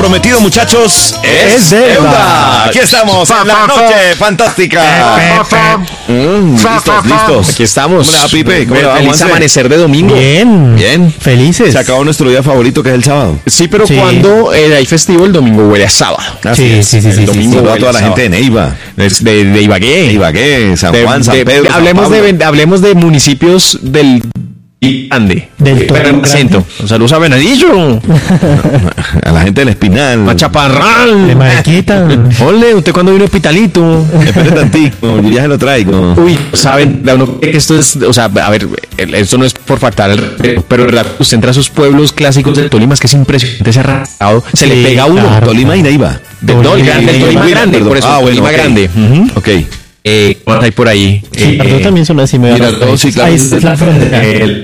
prometido, muchachos, es deuda. Aquí estamos en la noche fantástica. Listos. Aquí estamos. ¿Cómo le va, Pipe? ¿Cómo le va, Feliz Juanse? amanecer de domingo. Bien. Felices. Se acabó nuestro día favorito, que es el sábado. Sí, pero Sí. cuando hay festivo, el domingo huele a sábado. Así es. Sí. El domingo sí, va toda la sábado. gente de Neiva, De Ibagué. Ibagué, San Juan, San Pedro, San Pablo. Hablemos de municipios del Grande. Del Toro Grande. Centro. Saludos a Venadillo. A la gente del Espinal. A Chaparral. De Mariquita. Ole, ¿usted cuándo vino a Hospitalito? Espere tantico, yo ya se lo traigo. Uy, saben, uno cree que esto es, o sea, a ver, esto no es por faltar, pero usted entra a esos pueblos clásicos de Tolima, es que es impresionante ese arrastrado, se le pega a uno. claro. Tolima y Neiva. No, el Tolima grande, por eso, Tolima ok. grande. Ok. ¿Cuánto hay por ahí? Girardot también son así medio. Girardot, sí, claro. Ahí es la frontera.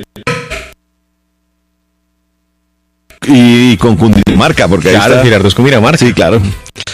Y con Cundinamarca, porque ahí Claro, está. Girardot es Cundinamarca. Sí, claro.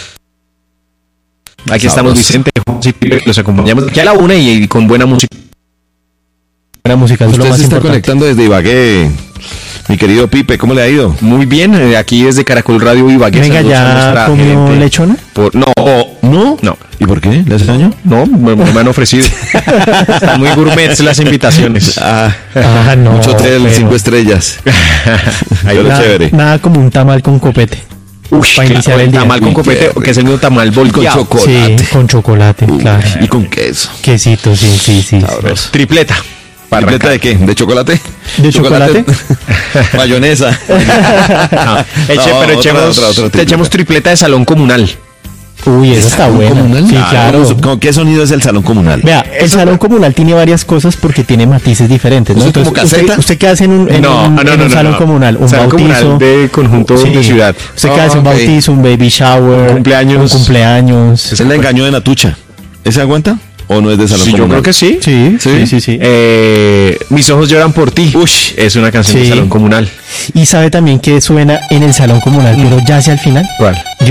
Aquí estamos Vicente, José y Pipe, los acompañamos aquí a la una y con buena música. Buena música, eso es lo Usted más se está importante. conectando desde Ibagué. Mi querido Pipe, ¿cómo le ha ido? Muy bien, aquí desde Caracol Radio Ibagué. Venga, saludos a ¿ya nuestra comió gerente. lechona? ¿No? No. ¿Y por qué? ¿Le hace daño? No, me han ofrecido. Están muy gourmets las invitaciones. Ah, No. mucho hotel, pero 5 estrellas. Pero nada, chévere. nada como un tamal con copete. Para iniciar el día. Tamal con Uy, copete, qué que es el mismo tamal Con volteado. chocolate. Sí, con chocolate, claro. Y con queso. Quesito, sí. Sabroso. Tripleta. Para ¿Tripleta de qué? ¿De chocolate? ¿De chocolate? Mayonesa. Pero echemos tripleta de salón comunal. Uy, esa está buena. ¿Comunal? Sí, claro. ¿Con qué sonido es el salón comunal? Vea, el salón comunal tiene varias cosas porque tiene matices diferentes, ¿no? ¿Eso es como caseta? ¿Usted qué hace en un salón comunal? ¿Un salón bautizo? comunal de conjunto Sí. de ciudad. ¿Usted qué hace? ¿Un ok. bautizo, un baby shower? Un cumpleaños. Es la engañó de Natucha. ¿Ese aguanta? ¿O no es de salón Sí, yo comunal? creo que sí. Sí. Mis ojos lloran por ti. Ush, es una canción de Sí. salón comunal. Y sabe también que suena en el salón comunal, pero ya hacia el final. ¿Cuál?